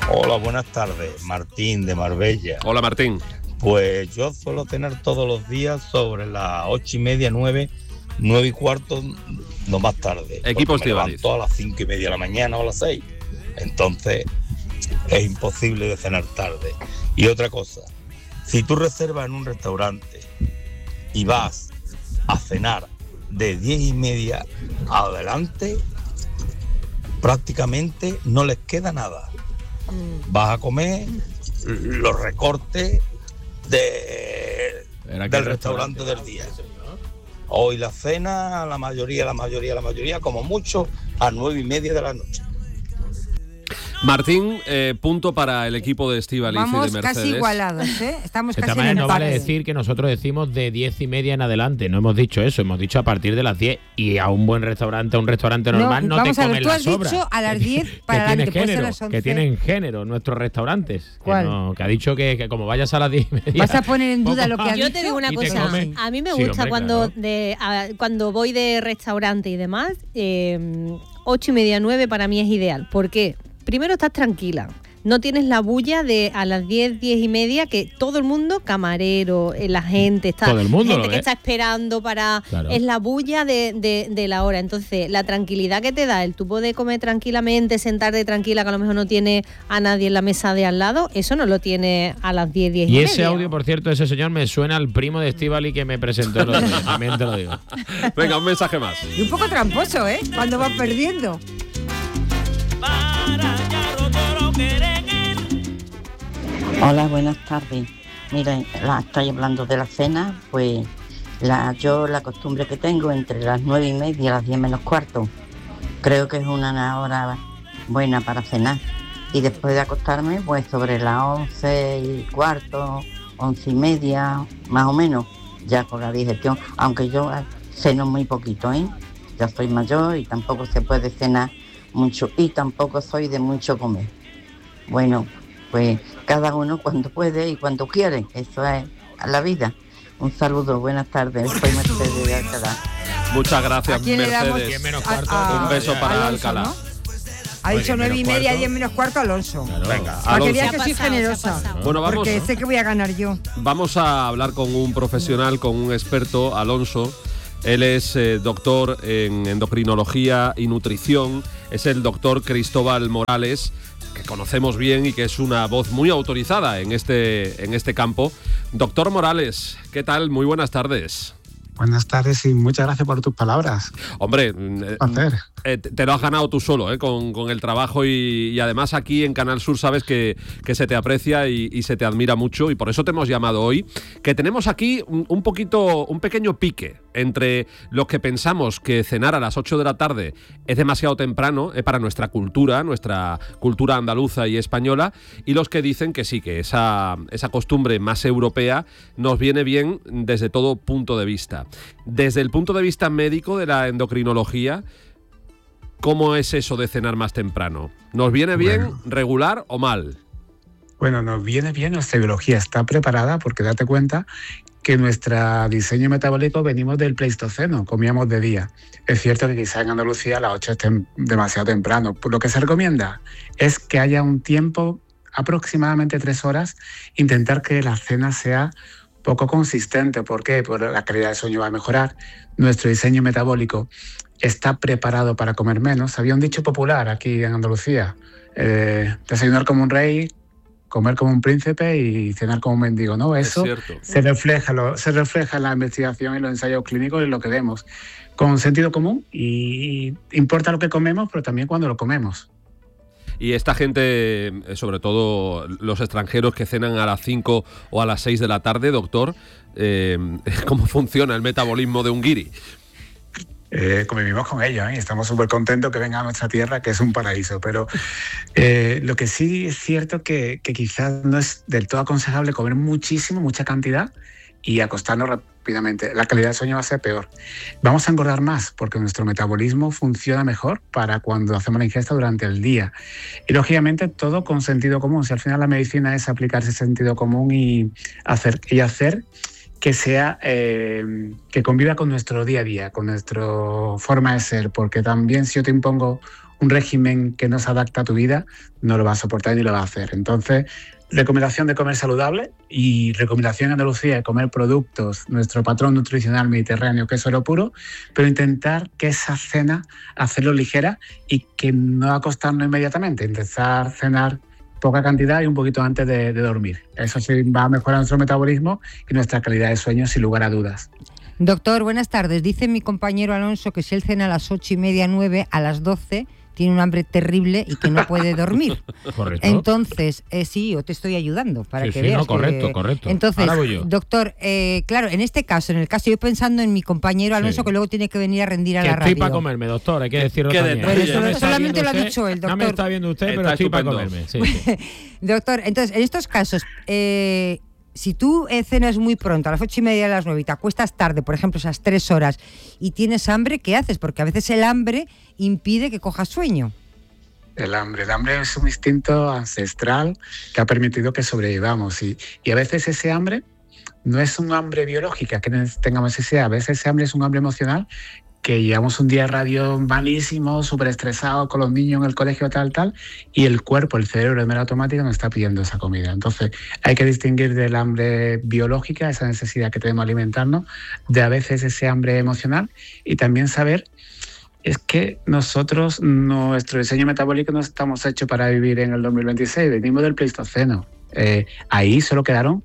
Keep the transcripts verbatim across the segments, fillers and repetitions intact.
Hola, buenas tardes. Martín de Marbella. Hola, Martín. Pues yo suelo cenar todos los días sobre las ocho y media, nueve, nueve y cuarto, no más tarde. Equipo Estivaliz. Me levanto a las cinco y media de la mañana o a las seis. Entonces es imposible de cenar tarde. Y otra cosa, si tú reservas en un restaurante y vas a cenar de diez y media adelante, prácticamente no les queda nada. Vas a comer los recortes de, del restaurante del día. Hoy la cena, la mayoría, la mayoría, la mayoría, como mucho, a nueve y media de la noche. Martín, eh, punto para el equipo de Estíbaliz y de Mercedes. Vamos casi igualados, ¿eh? Estamos de casi en en no empate. vale decir que nosotros decimos de diez y media en adelante. No hemos dicho eso, hemos dicho a partir de las diez. Y a un buen restaurante, a un restaurante normal, no, no te comen ver, tú las has sobras. Dicho a las diez para que, adelante, tiene género, a las once. que tienen género nuestros restaurantes. ¿Cuál? Que, no, que ha dicho que, que como vayas a las diez y media. ¿Vas a poner en duda lo que ha dicho? Yo te digo una cosa. A mí me Sí, gusta hombre, cuando, claro. de, a, cuando voy de restaurante y demás, eh, ocho y media, nueve para mí es ideal. ¿Por qué? Primero estás tranquila. No tienes la bulla de a las diez, diez y media, que todo el mundo, camarero, eh, la gente, está Todo el mundo gente lo que ve. está esperando para... Claro. Es la bulla de, de, de la hora. Entonces, la tranquilidad que te da, el tú poder comer tranquilamente, sentarte tranquila, que a lo mejor no tiene a nadie en la mesa de al lado, eso no lo tiene a las diez, diez y Y media. ese audio, por cierto, ese señor me suena al primo de Estíbaliz que me presentó el otro día, también te lo digo. Venga, un mensaje más. Y un poco tramposo, ¿eh? Cuando vas perdiendo. Hola, buenas tardes. Miren, la, estoy hablando de la cena, pues la, yo la costumbre que tengo entre las nueve y media y las diez menos cuarto, creo que es una hora buena para cenar. Y después de acostarme, pues sobre las once y cuarto, once y media, más o menos, ya con la digestión, aunque yo ceno muy poquito, ¿eh? Ya soy mayor y tampoco se puede cenar mucho y tampoco soy de mucho comer. Bueno, pues cada uno cuando puede y cuando quiere, eso es la vida. Un saludo, buenas tardes, soy Mercedes de Alcalá. Muchas gracias, ¿A quién le damos? Mercedes. diez menos A- cuarto. a- Un beso para Alonso, Alcalá. ¿no? Ha Pues dicho diez nueve y menos media, cuarto. diez menos cuarto, Alonso. Claro. Venga, Para que veas Alonso. que soy Se ha pasado, generosa. se ha pasado. Bueno, vamos, Porque sé que voy a ganar yo. vamos a hablar con un profesional, con un experto, Alonso. Él es eh, doctor en endocrinología y nutrición. Es el doctor Cristóbal Morales, que conocemos bien y que es una voz muy autorizada en este, en este campo. Doctor Morales, ¿qué tal? Muy buenas tardes. Buenas tardes y muchas gracias por tus palabras. Hombre, Un eh, placer. eh, te te lo has ganado tú solo, eh, con, con el trabajo y, y además aquí en Canal Sur sabes que, que se te aprecia y, y se te admira mucho y por eso te hemos llamado hoy, que tenemos aquí un, un poquito, un pequeño pique entre los que pensamos que cenar a las ocho de la tarde es demasiado temprano eh, para nuestra cultura, nuestra cultura andaluza y española, y los que dicen que sí, que esa, esa costumbre más europea nos viene bien desde todo punto de vista. Desde el punto de vista médico de la endocrinología, ¿cómo es eso de cenar más temprano? ¿Nos viene bien, Bueno. regular o mal? Bueno, nos viene bien, nuestra biología está preparada porque date cuenta que nuestro diseño metabólico venimos del Pleistoceno, comíamos de día. Es cierto que quizá en Andalucía a las ocho es tem- demasiado temprano. Por lo que se recomienda es que haya un tiempo, aproximadamente tres horas, intentar que la cena sea poco consistente. ¿Por qué? Porque la calidad del sueño va a mejorar. Nuestro diseño metabólico está preparado para comer menos. Había un dicho popular aquí en Andalucía: eh, desayunar como un rey, comer como un príncipe y cenar como un mendigo, ¿no? Eso Es cierto. se refleja, lo, se refleja en la investigación y los ensayos clínicos y lo que vemos. Con sentido común, y importa lo que comemos, pero también cuando lo comemos. Y esta gente, eh, sobre todo los extranjeros que cenan a las cinco o a las seis de la tarde, doctor, eh, ¿cómo funciona el metabolismo de un guiri? Eh, convivimos con ellos, ¿eh? Y estamos súper contentos que vengan a nuestra tierra, que es un paraíso. Pero eh, lo que sí es cierto que, que quizás no es del todo aconsejable comer muchísimo, mucha cantidad y acostarnos rápidamente. La calidad del sueño va a ser peor. Vamos a engordar más porque nuestro metabolismo funciona mejor para cuando hacemos la ingesta durante el día. Y lógicamente todo con sentido común. Si al final la medicina es aplicar ese sentido común y hacer, y hacer que sea eh, que conviva con nuestro día a día, con nuestra forma de ser, porque también si yo te impongo un régimen que no se adapta a tu vida, no lo vas a soportar ni lo vas a hacer. Entonces, recomendación de comer saludable y recomendación en Andalucía de comer productos, nuestro patrón nutricional mediterráneo, que es oro puro, pero intentar que esa cena hacerlo ligera y que no acostarnos inmediatamente, intentar cenar poca cantidad y un poquito antes de, de dormir. Eso sí va a mejorar nuestro metabolismo y nuestra calidad de sueño, sin lugar a dudas. Doctor, buenas tardes. Dice mi compañero Alonso que si él cena a las ocho y media, nueve, a las doce tiene un hambre terrible y que no puede dormir. Correcto. Entonces, eh, sí, yo te estoy ayudando para sí, que sí, veas. No, correcto, que... correcto. Entonces, Ahora voy yo. doctor, eh, claro, en este caso, en el caso, yo pensando en mi compañero Alonso, sí, que luego tiene que venir a rendir a que la radio. Estoy para comerme, doctor, hay que decirlo ¿Qué también. Bueno, detalle? eso, solamente lo ha dicho el doctor. No me está viendo usted, Está pero estoy para estupendo. comerme. Sí, sí. Doctor, entonces, en estos casos, eh, si tú eh, cenas muy pronto, a las ocho y media, a las nueve, y te acuestas tarde, por ejemplo, esas tres horas, y tienes hambre, ¿qué haces? Porque a veces el hambre impide que cojas sueño. El hambre. El hambre es un instinto ancestral que ha permitido que sobrevivamos. Y, y a veces ese hambre no es un hambre biológica que tengamos ese, a veces ese hambre es un hambre emocional, que llevamos un día de radio malísimo, súper estresado con los niños en el colegio, tal, tal, y el cuerpo, el cerebro de manera automática nos está pidiendo esa comida. Entonces hay que distinguir del hambre biológica, esa necesidad que tenemos de alimentarnos, de a veces ese hambre emocional, y también saber es que nosotros, nuestro diseño metabólico no estamos hechos para vivir en el dos mil veintiséis, venimos del Pleistoceno. Eh, ahí solo quedaron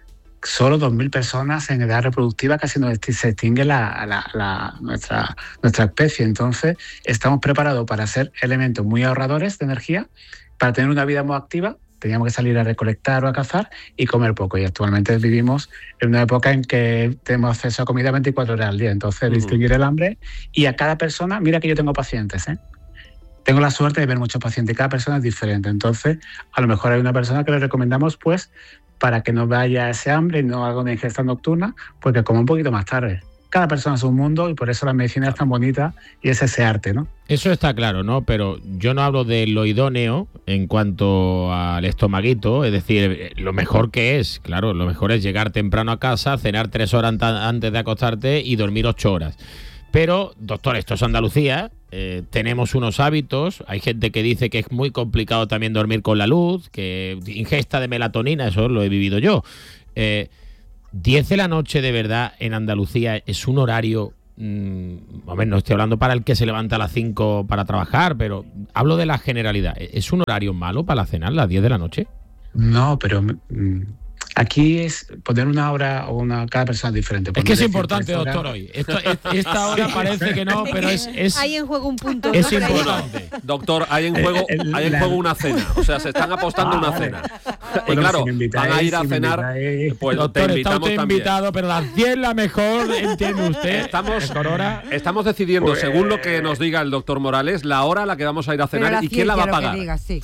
solo dos mil personas en edad reproductiva, casi no se extingue la, la, la, nuestra, nuestra especie. Entonces, estamos preparados para ser elementos muy ahorradores de energía, para tener una vida muy activa. Teníamos que salir a recolectar o a cazar y comer poco. Y actualmente vivimos en una época en que tenemos acceso a comida veinticuatro horas al día. Entonces, uh-huh. distinguir el hambre. Y a cada persona, mira que yo tengo pacientes, ¿eh? Tengo la suerte de ver muchos pacientes y cada persona es diferente. Entonces, a lo mejor hay una persona que le recomendamos, pues, para que no vaya ese hambre y no haga una ingesta nocturna, porque coma un poquito más tarde. Cada persona es un mundo y por eso la medicina es tan bonita y es ese arte, ¿no? Eso está claro, ¿no? Pero yo no hablo de lo idóneo en cuanto al estomaguito, es decir, lo mejor que es, claro, lo mejor es llegar temprano a casa, cenar tres horas antes de acostarte y dormir ocho horas. Pero, doctor, esto es Andalucía, eh, tenemos unos hábitos, hay gente que dice que es muy complicado también dormir con la luz, que ingesta de melatonina, eso lo he vivido yo. Eh, diez de la noche de verdad en Andalucía es un horario, mmm, a ver, no estoy hablando para el que se levanta a las cinco para trabajar, pero hablo de la generalidad. ¿Es un horario malo para cenar, las diez de la noche? No, pero... Mm, aquí es poner una hora o una cada persona es diferente. Es que es importante, doctor, hoy. Esto, es, esta hora parece que no, pero es... es hay en juego un punto. Es importante. Doctor, hay en juego hay en juego una cena. O sea, se están apostando ah, una cena. Y claro, van a ir a cenar... Pues doctor, te invitamos está usted invitado, pero las diez la mejor, ¿entiende usted? Estamos, estamos decidiendo, pues... según lo que nos diga el doctor Morales, la hora a la que vamos a ir a cenar y quién la va a pagar. Diga, sí.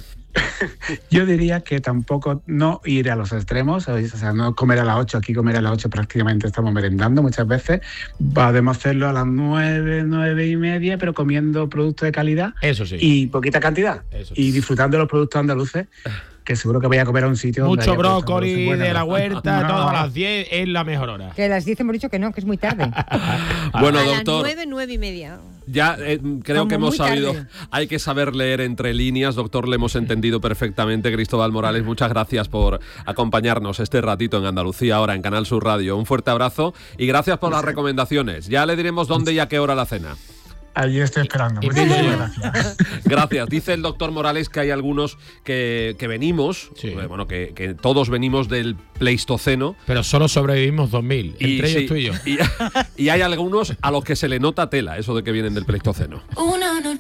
Yo diría que tampoco no ir a los extremos, o sea, no comer a las ocho, aquí comer a las ocho prácticamente estamos merendando muchas veces, podemos hacerlo a las nueve, nueve y media, pero comiendo productos de calidad. Eso sí. Y poquita cantidad, Eso sí. Y disfrutando de los productos andaluces, que seguro que voy a comer a un sitio mucho brócoli bueno, de la huerta, no. todo a las diez es la mejor hora. Que a las diez hemos dicho que no, que es muy tarde. Bueno, a doctor, las nueve, nueve y media. Ya eh, creo Como que hemos muy sabido, tarde. hay que saber leer entre líneas, doctor, le hemos entendido perfectamente. Cristóbal Morales, muchas gracias por acompañarnos este ratito en Andalucía, ahora en Canal Sur Radio. Un fuerte abrazo y gracias por las recomendaciones. Ya le diremos dónde y a qué hora la cena. Allí estoy esperando. Muchísimas gracias. Gracias. Dice el doctor Morales que hay algunos que, que venimos, sí. eh, bueno, que, que todos venimos del Pleistoceno. Pero solo sobrevivimos dos mil, y, entre sí, ellos tú y yo. Y, y hay algunos a los que se le nota tela, eso de que vienen del Pleistoceno. Una noche